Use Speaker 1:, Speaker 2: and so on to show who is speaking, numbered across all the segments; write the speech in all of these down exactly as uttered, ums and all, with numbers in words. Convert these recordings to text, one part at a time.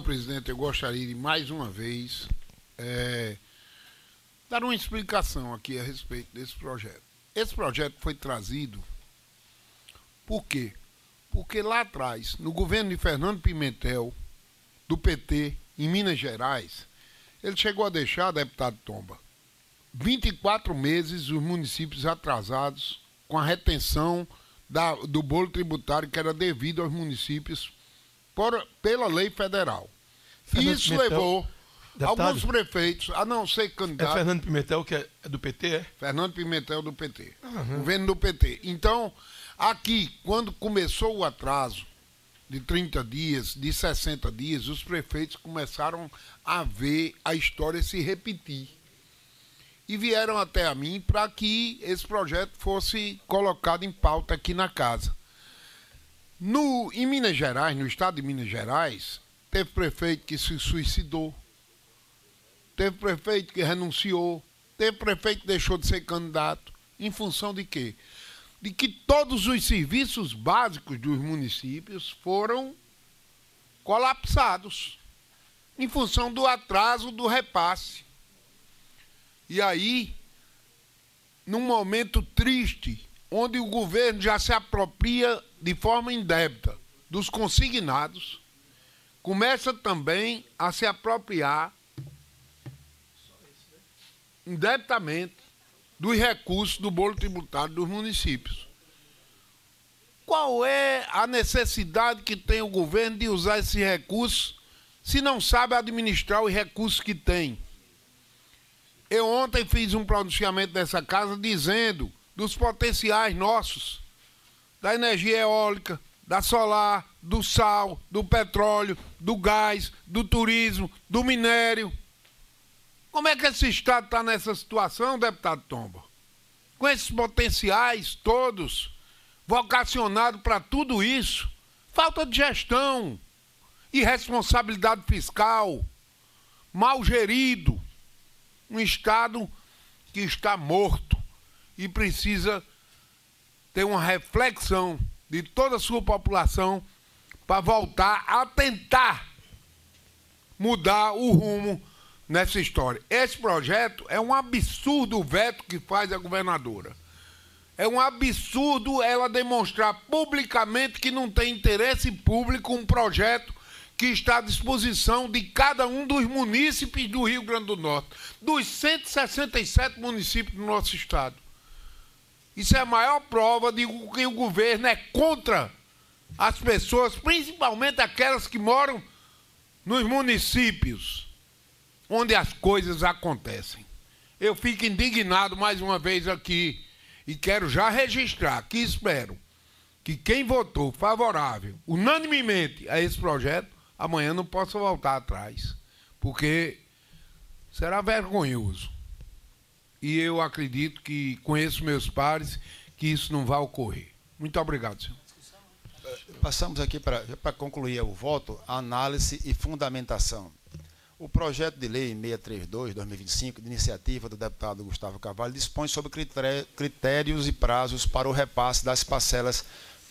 Speaker 1: presidente, eu gostaria de, mais uma vez, é, dar uma explicação aqui a respeito desse projeto. Esse projeto foi trazido por quê? Porque lá atrás, no governo de Fernando Pimentel, do P T, em Minas Gerais, ele chegou a deixar, deputado Tomba, vinte e quatro meses os municípios atrasados com a retenção da, do bolo tributário que era devido aos municípios por, pela lei federal.
Speaker 2: Fernando
Speaker 1: Isso
Speaker 2: Pimentel,
Speaker 1: levou
Speaker 2: deputado,
Speaker 1: alguns prefeitos, a não ser candidato...
Speaker 2: É Fernando Pimentel, que é do P T, é?
Speaker 1: Fernando Pimentel do P T.
Speaker 2: Uhum.
Speaker 1: Governo do P T. Então, aqui, quando começou o atraso de trinta dias, de sessenta dias, os prefeitos começaram a ver a história se repetir. E vieram até a mim para que esse projeto fosse colocado em pauta aqui na casa. No, em Minas Gerais, no estado de Minas Gerais, teve prefeito que se suicidou, teve prefeito que renunciou, teve prefeito que deixou de ser candidato. Em função de quê? De que todos os serviços básicos dos municípios foram colapsados em função do atraso do repasse. E aí, num momento triste, onde o governo já se apropria de forma indébita dos consignados, começa também a se apropriar indebitamente dos recursos do bolo tributário dos municípios. Qual é a necessidade que tem o governo de usar esse recurso se não sabe administrar os recursos que tem? Eu ontem fiz um pronunciamento nessa casa dizendo dos potenciais nossos, da energia eólica, da solar, do sal, do petróleo, do gás, do turismo, do minério. Como é que esse Estado está nessa situação, deputado Tomba? Com esses potenciais todos, vocacionados para tudo isso, falta de gestão, irresponsabilidade fiscal, mal gerido, um Estado que está morto e precisa ter uma reflexão de toda a sua população para voltar a tentar mudar o rumo nessa história. Esse projeto é um absurdo o veto que faz a governadora. É um absurdo ela demonstrar publicamente que não tem interesse público um projeto que está à disposição de cada um dos munícipes do Rio Grande do Norte, dos cento e sessenta e sete municípios do nosso estado. Isso é a maior prova de que o governo é contra as pessoas, principalmente aquelas que moram nos municípios onde as coisas acontecem. Eu fico indignado mais uma vez aqui e quero já registrar que espero que quem votou favorável, unanimemente, a esse projeto, amanhã não possa voltar atrás, porque será vergonhoso. E eu acredito que, conheço meus pares, que isso não vai ocorrer. Muito obrigado, senhor.
Speaker 3: Passamos aqui, para concluir o voto, a análise e fundamentação. O projeto de lei seiscentos e trinta e dois, dois mil e vinte e cinco, de iniciativa do deputado Gustavo Carvalho, dispõe sobre critérios e prazos para o repasse das parcelas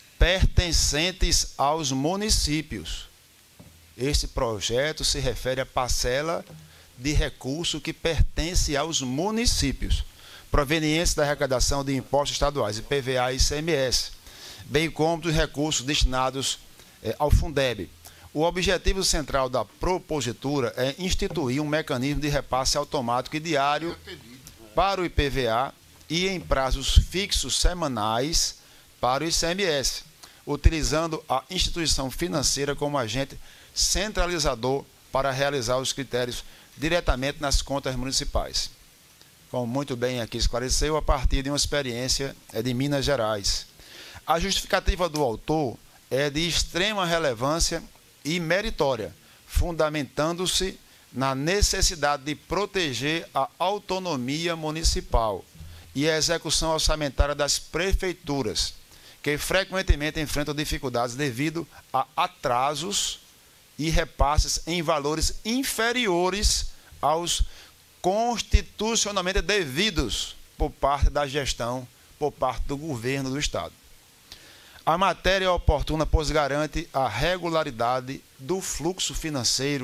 Speaker 3: pertencentes aos municípios. Este projeto se refere à parcela de recurso que pertence aos municípios, provenientes da arrecadação de impostos estaduais, I P V A e I C M S, bem como dos recursos destinados eh, ao Fundeb. O objetivo central da propositura é instituir um mecanismo de repasse automático e diário para o I P V A e em prazos fixos semanais para o I C M S, utilizando a instituição financeira como agente centralizador para realizar os critérios diretamente nas contas municipais. Como muito bem aqui esclareceu, a partir de uma experiência de Minas Gerais. A justificativa do autor é de extrema relevância e meritória, fundamentando-se na necessidade de proteger a autonomia municipal e a execução orçamentária das prefeituras, que frequentemente enfrentam dificuldades devido a atrasos e repasses em valores inferiores aos constitucionalmente devidos por parte da gestão, por parte do governo do Estado. A matéria é oportuna, pois garante a regularidade do fluxo financeiro